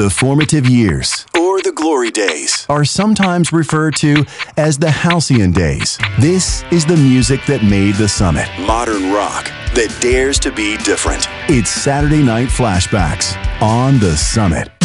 The formative years, or the glory days, are sometimes referred to as the halcyon days. This is the music that made the Summit. Modern rock that dares to be different. It's Saturday Night Flashbacks on the Summit.